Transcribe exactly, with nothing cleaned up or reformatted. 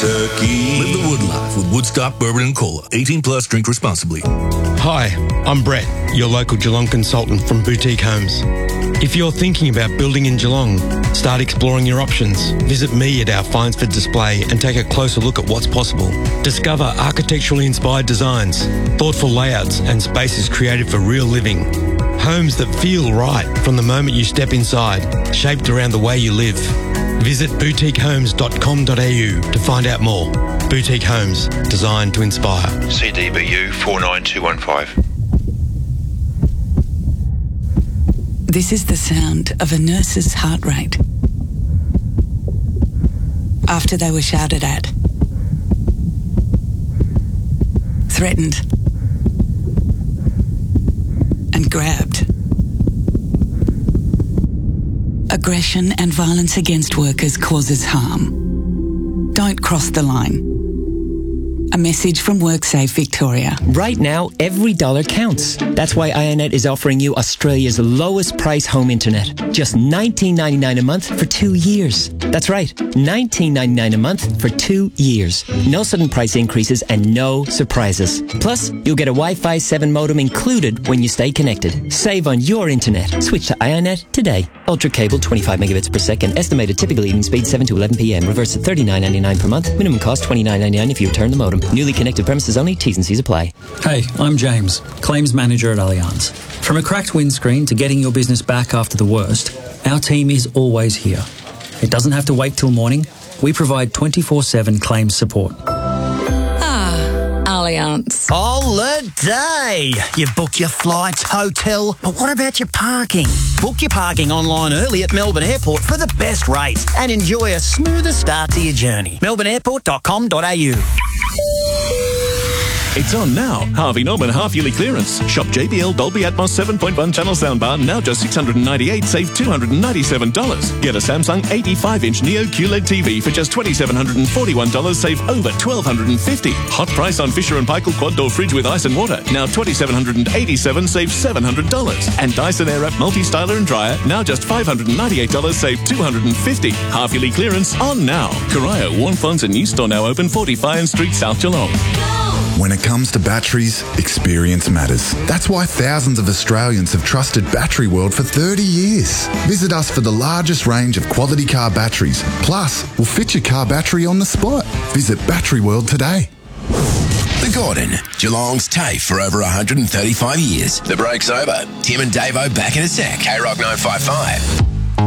Turkey. Live the wood life with Woodstock Bourbon and Cola. eighteen plus, drink responsibly. Hi, I'm Brett, your local Geelong consultant from Boutique Homes. If you're thinking about building in Geelong, start exploring your options. Visit me at our Finesford display and take a closer look at what's possible. Discover architecturally inspired designs, thoughtful layouts and spaces created for real living. Homes that feel right from the moment you step inside, shaped around the way you live. Visit boutique homes dot com dot a u to find out more. Boutique Homes, designed to inspire. C D B U four nine two one five. This is the sound of a nurse's heart rate after they were shouted at, threatened, and grabbed. Aggression and violence against workers causes harm. Don't cross the line. A message from WorkSafe Victoria. Right now, every dollar counts. That's why Ionet is offering you Australia's lowest price home internet. Just nineteen ninety-nine a month for two years. That's right, nineteen ninety-nine a month for two years. No sudden price increases and no surprises. Plus, you'll get a Wi-Fi seven modem included when you stay connected. Save on your internet. Switch to Ionet today. Ultra cable, twenty-five megabits per second. Estimated typical evening speed, seven to eleven p m. Reverse at thirty-nine ninety-nine per month. Minimum cost, twenty-nine ninety-nine if you return the modem. Newly connected premises only. T's and C's apply. Hey, I'm James, Claims Manager at Allianz. From a cracked windscreen to getting your business back after the worst, our team is always here. It doesn't have to wait till morning. We provide twenty-four seven claims support. Allianz. Holiday! You've booked your flights, hotel, but what about your parking? Book your parking online early at Melbourne Airport for the best rates and enjoy a smoother start to your journey. melbourne airport dot com dot a u. It's on now. Harvey Norman half-yearly clearance. Shop J B L Dolby Atmos seven point one channel soundbar, now just six hundred ninety-eight dollars, save two hundred ninety-seven dollars. Get a Samsung eighty-five inch Neo Q L E D T V for just two thousand seven hundred forty-one dollars, save over one thousand two hundred fifty dollars. Hot price on Fisher and Paykel quad door fridge with ice and water, now two thousand seven hundred eighty-seven dollars, save seven hundred dollars. And Dyson Airwrap multi-styler and dryer, now just five hundred ninety-eight dollars, save two hundred fifty dollars. Half-yearly clearance on now. Corio, Warnfons and new store now open, forty Fine Street, South Geelong. When it comes to batteries, experience matters. That's why thousands of Australians have trusted Battery World for thirty years. Visit us for the largest range of quality car batteries. Plus, we'll fit your car battery on the spot. Visit Battery World today. The Gordon, Geelong's TAFE for over one hundred thirty-five years. The break's over. Tim and Davo back in a sec. K-Rock nine five five.